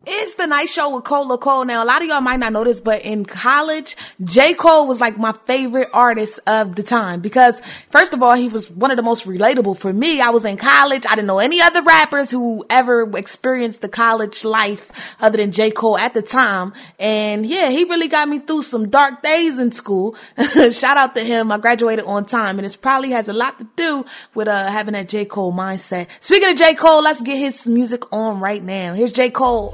It's the Night Show with Cole Cole. Now, a lot of y'all might not know this, but in college, J. Cole was like my favorite artist of the time because, first of all, he was one of the most relatable for me. I was in college. I didn't know any other rappers who ever experienced the college life other than J. Cole at the time. And yeah, he really got me through some dark days in school. Shout out to him. I graduated on time, and it probably has a lot to do with having that J. Cole mindset. Speaking of J. Cole, let's get his music on right now. Here's J. Cole.